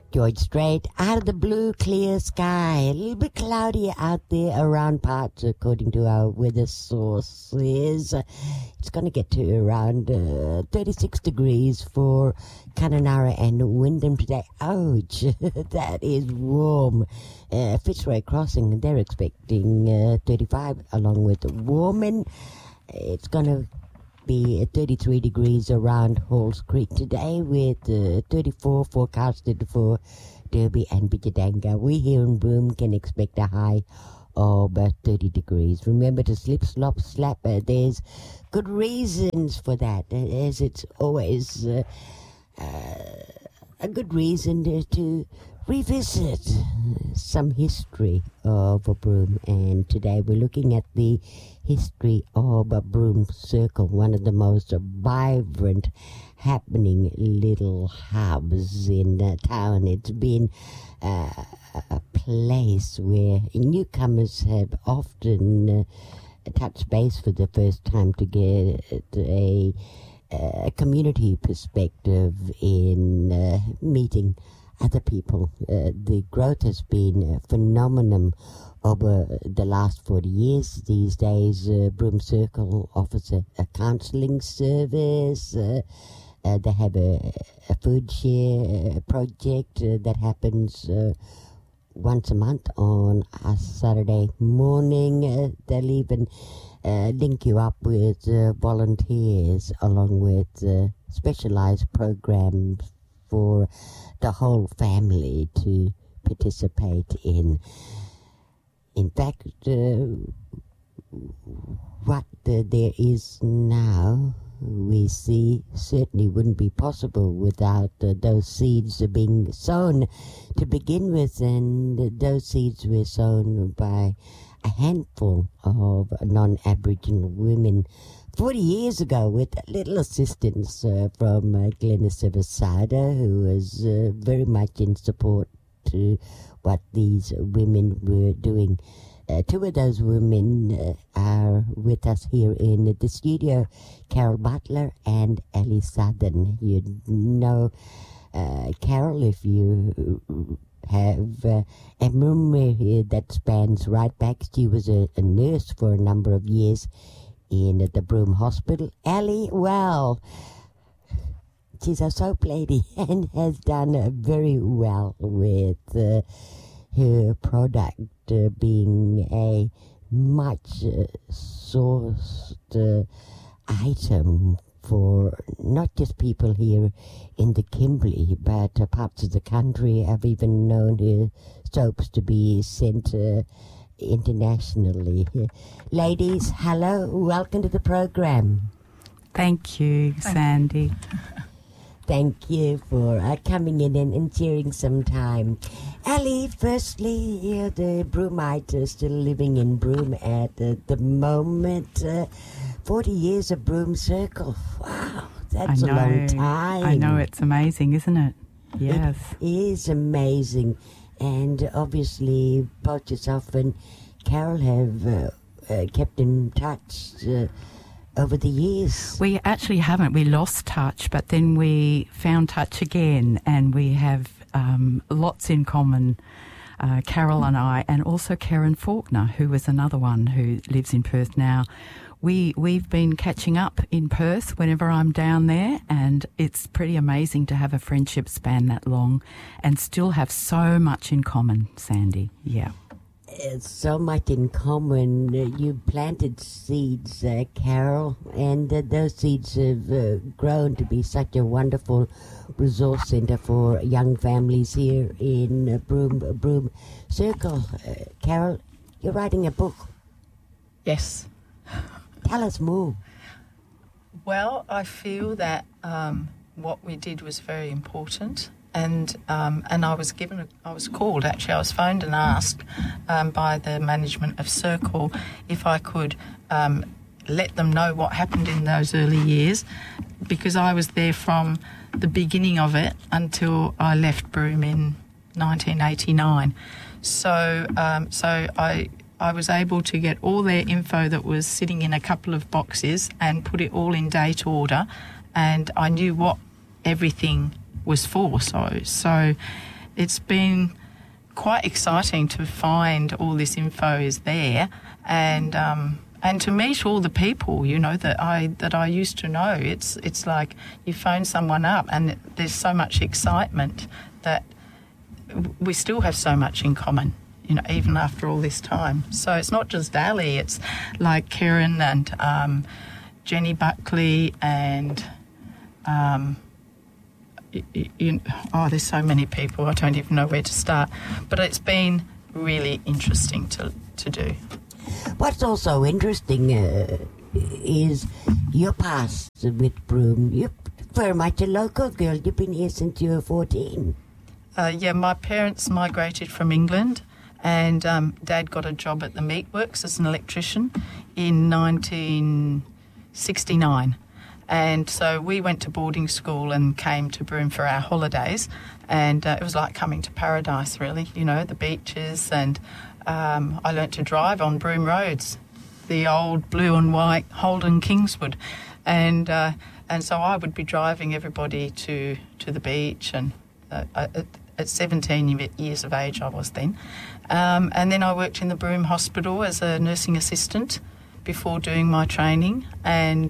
George Strait, out of the blue, clear sky. A little bit cloudy out there around parts, according to our weather sources. It's going to get to around 36 degrees for Kununurra and Wyndham today. Ouch, that is warm. Fitzroy Crossing, they're expecting 35 along with Warman. It's going to be 33 degrees around Halls Creek today with 34 forecasted for Derby and Bidjadanga. We here in Broome can expect a high of 30 degrees. Remember to slip, slop, slap. There's good reasons for that, as it's always a good reason to revisit some history of Broome. And today we're looking at the history of Broome Circle, one of the most vibrant, happening little hubs in town. It's been a place where newcomers have often touched base for the first time to get a community perspective in meeting other people. The growth has been phenomenal over the last 40 years. These days, Broome Circle offers a counselling service. They have a food share project that happens once a month on a Saturday morning. They'll even link you up with volunteers along with specialised programs for the whole family to participate in. In fact, what there is now, we see certainly wouldn't be possible without those seeds being sown to begin with, and those seeds were sown by a handful of non-Aboriginal women 40 years ago with a little assistance from Glenys Savasada, who was very much in support to what these women were doing. Two of those women are with us here in the studio, Carol Butler and Ellie Southern. You know Carol if you have a memory that spans right back. She was a nurse for a number of years in the Broome Hospital. Ellie, well, she's a soap lady and has done very well with her product being a much sourced item for not just people here in the Kimberley, but parts of the country. I've even known her soaps to be sent internationally. Ladies, hello, welcome to the program. Thank you, Sandy. Thank you for coming in and sharing some time. Ali, firstly, you're the Broomite still living in Broome at the moment. 40 years of Broome Circle. Wow, that's a long time. I know, it's amazing, isn't it? Yes. It is amazing. And obviously, both yourself and Carol have kept in touch over the years. We actually haven't. We lost touch, but then we found touch again, and we have lots in common, Carol and I, and also Karen Faulkner, who was another one who lives in Perth now. We've been catching up in Perth whenever I'm down there, and it's pretty amazing to have a friendship span that long and still have so much in common, Sandy. Yeah. So much in common. You planted seeds, Carol, and those seeds have grown to be such a wonderful resource centre for young families here in Broome Circle. Carol, you're writing a book. Yes. Tell us more. Well, I feel that what we did was very important. And I was called, actually, I was phoned and asked by the management of Circle if I could let them know what happened in those early years, because I was there from the beginning of it until I left Broome in 1989. So I was able to get all their info that was sitting in a couple of boxes and put it all in date order, and I knew what everything was for. So it's been quite exciting to find all this info is there, and to meet all the people, you know, that I used to know. It's like you phone someone up and there's so much excitement that we still have so much in common, you know, even after all this time. So it's not just Ali, it's like Karen and Jenny Buckley and there's so many people, I don't even know where to start. But it's been really interesting to do. What's also interesting is your past with Broome. You're very much a local girl. You've been here since you were 14. My parents migrated from England, and Dad got a job at the Meatworks as an electrician in 1969. And so we went to boarding school and came to Broome for our holidays, and it was like coming to paradise, really, you know, the beaches, and I learnt to drive on Broome roads, the old blue and white Holden Kingswood, and so I would be driving everybody to the beach, and at 17 years of age I was then, and then I worked in the Broome Hospital as a nursing assistant before doing my training, and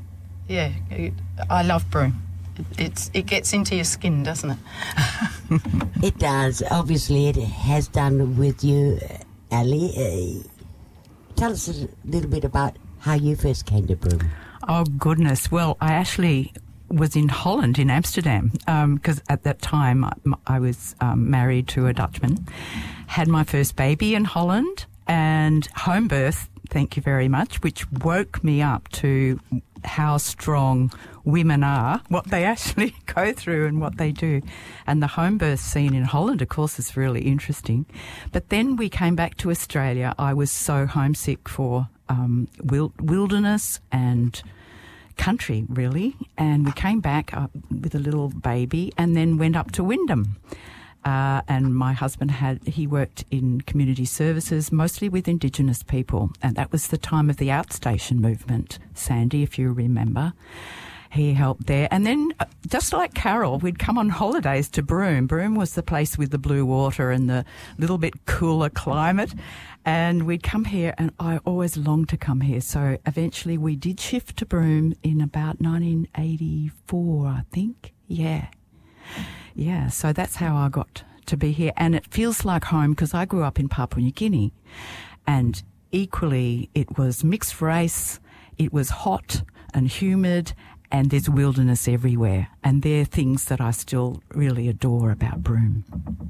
I love Broome. It gets into your skin, doesn't it? It does. Obviously, it has done with you, Ali. Tell us a little bit about how you first came to Broome. Oh, goodness. Well, I actually was in Holland, in Amsterdam, because at that time I was married to a Dutchman, had my first baby in Holland, and home birth, thank you very much, which woke me up to how strong women are, what they actually go through and what they do. And the home birth scene in Holland, of course, is really interesting. But then we came back to Australia. I was so homesick for wilderness and country, really. And we came back with a little baby and then went up to Wyndham. And my husband he worked in community services, mostly with Indigenous people. And that was the time of the outstation movement, Sandy, if you remember. He helped there. And then, just like Carol, we'd come on holidays to Broome. Broome was the place with the blue water and the little bit cooler climate. And we'd come here, and I always longed to come here. So eventually we did shift to Broome in about 1984, I think. Yeah, so that's how I got to be here. And it feels like home because I grew up in Papua New Guinea. And equally, it was mixed race, it was hot and humid, and there's wilderness everywhere. And they're things that I still really adore about Broome.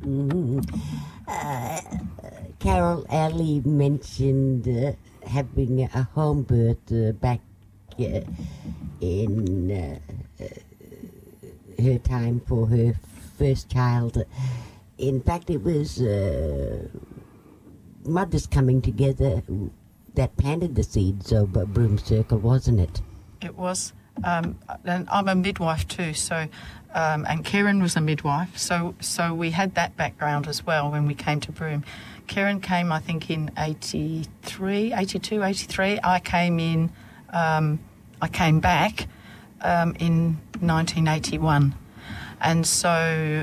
Carol, Ali mentioned having a home birth back in her time for her first child. In fact, it was mothers coming together that planted the seeds of Broome Circle, wasn't it? It was. And I'm a midwife too, so and Karen was a midwife, so we had that background as well when we came to Broome. Karen came, I think, in 82, 83. I came back in 1981, and so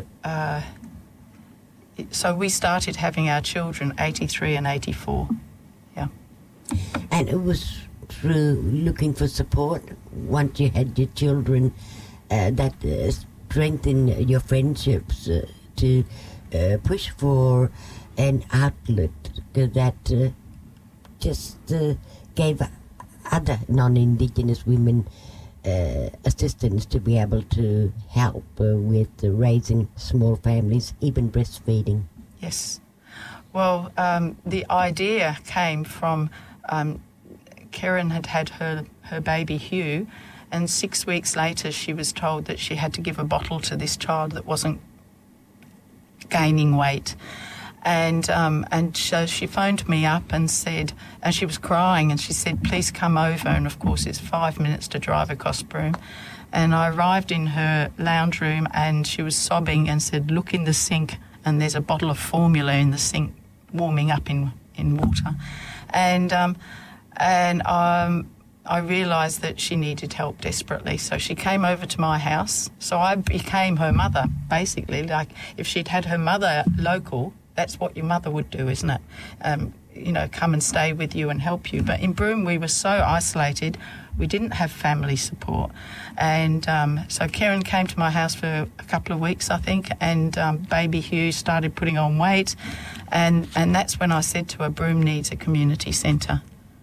we started having our children 83 and 84. Yeah, and it was through looking for support once you had your children that strengthened your friendships to push for an outlet that just gave other non-Indigenous women assistance to be able to help with raising small families, even breastfeeding. Yes. Well, the idea came from Karen had her baby Hugh, and 6 weeks later she was told that she had to give a bottle to this child that wasn't gaining weight. And so she phoned me up and said, and she was crying, and she said, please come over. And of course it's 5 minutes to drive across Broome. And I arrived in her lounge room and she was sobbing and said, look in the sink, and there's a bottle of formula in the sink warming up in water. And I realised that she needed help desperately. So she came over to my house. So I became her mother, basically. Like, if she'd had her mother local, that's what your mother would do, isn't it? Come and stay with you and help you. But in Broome, we were so isolated, we didn't have family support. And so Karen came to my house for a couple of weeks, I think, and baby Hugh started putting on weight. And that's when I said to her, Broome needs a community centre.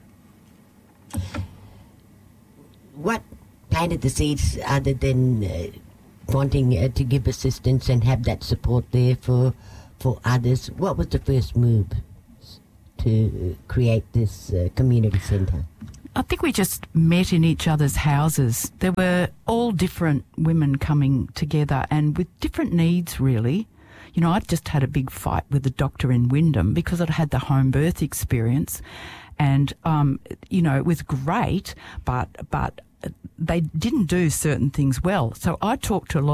What planted the seeds other than wanting to give assistance and have that support there for others? What was the first move to create this community centre? I think we just met in each other's houses. There were all different women coming together and with different needs, really. You know, I'd just had a big fight with the doctor in Wyndham because I'd had the home birth experience. And, it was great, but they didn't do certain things well. So I talked to a lot